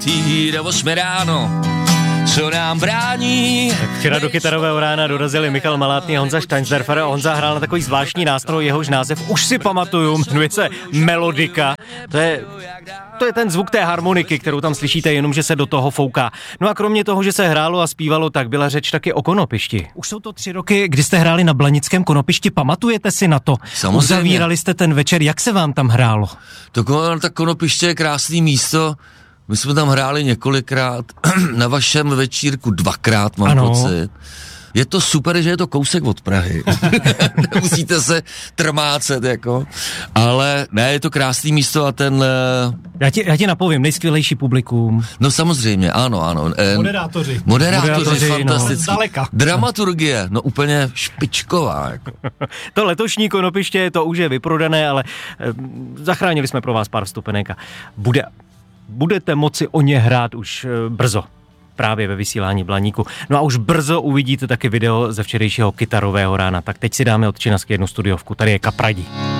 Do 8 ráno, co nám brání. Tak včera do Kytarového rána dorazili Michal Malátný a Honza Steinsderfer a Honza hrál na takový zvláštní nástroj, jehož název už si pamatuju, jmenuje se melodika. To je ten zvuk té harmoniky, kterou tam slyšíte, jenom že se do toho fouká. No a kromě toho, že se hrálo a zpívalo, tak byla řeč taky o konopišti. Už jsou to 3 roky, kdy jste hráli na Blanickém konopišti, pamatujete si na to? Samozřejmě. Uzavírali jste ten večer, jak se vám tam hrálo? Tak konopiště je krásný místo. My jsme tam hráli několikrát, na vašem večírku 2krát, mám pocit. Je to super, že je to kousek od Prahy. Nemusíte se trmácet, jako. Ale ne, je to krásný místo a ten... Já ti napovím, nejskvělejší publikum. No samozřejmě, ano. Moderátoři, fantastický. Zdaleka. Dramaturgie, no úplně špičková. Jako. To letošní konopiště, to už je vyprodané, ale zachránili jsme pro vás pár vstupenek a budete moci o ně hrát už brzo. Právě ve vysílání Blaníku. No a už brzo uvidíte taky video ze včerejšího Kytarového rána. Tak teď si dáme od Činasky jednu studiovku. Tady je Kapradi.